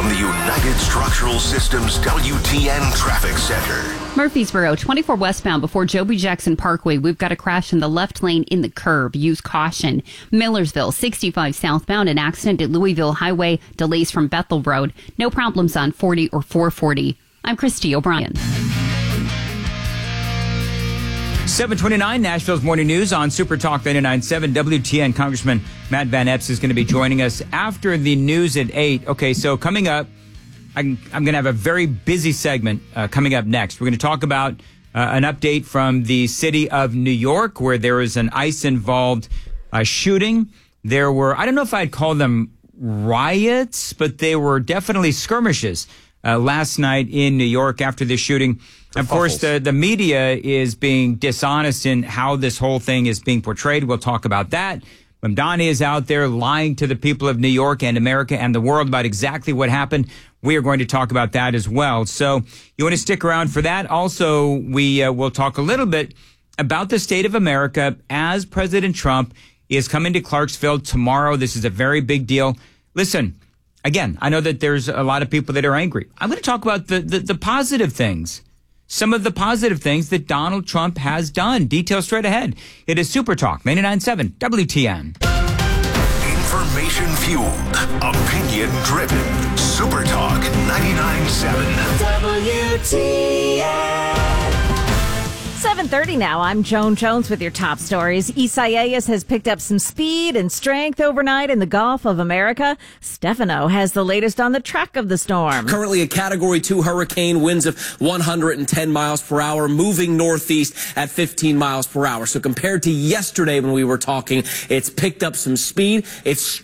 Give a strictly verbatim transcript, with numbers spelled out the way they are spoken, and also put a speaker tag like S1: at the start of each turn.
S1: from the United Structural Systems W T N Traffic Center.
S2: Murfreesboro, twenty-four westbound before Joby Jackson Parkway. We've got a crash in the left lane in the curb. Use caution. Millersville, sixty-five southbound. An accident at Louisville Highway. Delays from Bethel Road. No problems on forty or four forty. I'm Christy O'Brien.
S3: seven twenty-nine, Nashville's Morning News on Super Talk ninety-nine point seven. W T N Congressman Matt Van Epps is going to be joining us after the news at eight. Okay, so coming up, I'm, I'm going to have a very busy segment uh, coming up next. We're going to talk about uh, an update from the city of New York where there was an ICE-involved uh, shooting. There were, I don't know if I'd call them riots, but they were definitely skirmishes uh, last night in New York after the shooting. Of course, the, the media is being dishonest in how this whole thing is being portrayed. We'll talk about that. Mamdani is out there lying to the people of New York and America and the world about exactly what happened. We are going to talk about that as well. So you want to stick around for that. Also, we uh, will talk a little bit about the state of America as President Trump is coming to Clarksville tomorrow. This is a very big deal. Listen, again, I know that there's a lot of people that are angry. I'm going to talk about the, the, the positive things. Some of the positive things that Donald Trump has done. Details straight ahead. It is Super Talk ninety-nine point seven W T N.
S1: Information fueled, opinion driven. Super Talk ninety-nine point seven
S4: W T N. seven thirty now. I'm Joan Jones with your top stories. Isaias has picked up some speed and strength overnight in the Gulf of America. Stefano has the latest on the track of the storm.
S5: Currently a Category two hurricane, winds of one hundred ten miles per hour, moving northeast at fifteen miles per hour. So compared to yesterday when we were talking, it's picked up some speed. It's